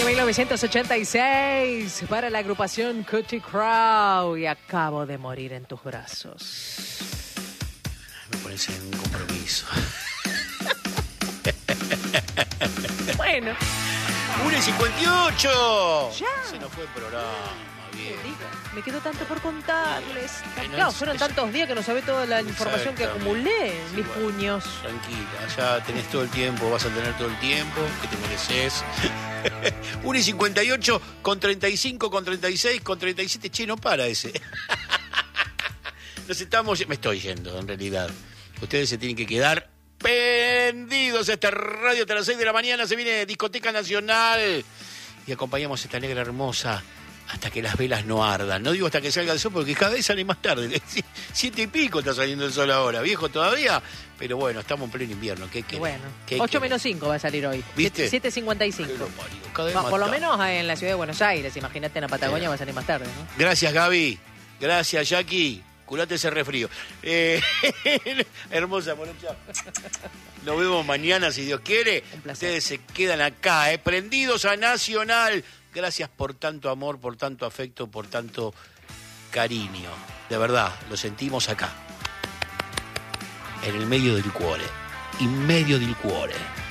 año 1986 para la agrupación Cutty Crow y acabo de morir en tus brazos. Me pones en compromiso. Bueno. 1:58. Ya. Se nos fue el programa. Bien. Me quedó tanto por contarles. Bueno, Claro, fueron tantos días que no sabés toda la información que acumulé en Sí, mis bueno, puños. Tranquila, ya tenés todo el tiempo, vas a tener todo el tiempo que te mereces. 1:58, con 35, con 36, con 37. Che, no para ese. Nos estamos... Me estoy yendo, en realidad. Ustedes se tienen que quedar prendidos a esta radio hasta las 6 de la mañana. Se viene Discoteca Nacional. Y acompañamos a esta negra hermosa hasta que las velas no ardan. No digo hasta que salga el sol, porque cada vez sale más tarde. 7:00 está saliendo el sol ahora. Viejo todavía, pero bueno, estamos en pleno invierno. ¿Qué querés? Bueno, ¿Qué 8 querés? menos 5 va a salir hoy. ¿Viste? 7:55. Cada vez No, más por lo tarde. menos en la ciudad de Buenos Aires. Imagínate en la Patagonia va a salir más tarde, ¿no? Gracias, Gaby. Gracias, Jackie. Curate ese resfrío. Hermosa, morocha. Nos vemos mañana, si Dios quiere. Un placer. Ustedes se quedan acá, prendidos a Nacional. Gracias por tanto amor, por tanto afecto, por tanto cariño. De verdad, lo sentimos acá. En el medio del cuore. En medio del cuore.